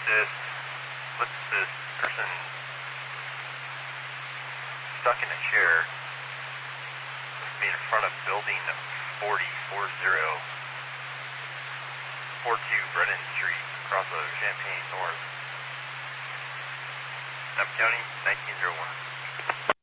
this, what's this person stuck in a chair? Must be in front of building 42 Brennan Street, across of Champaign North. Knapp County, 1901.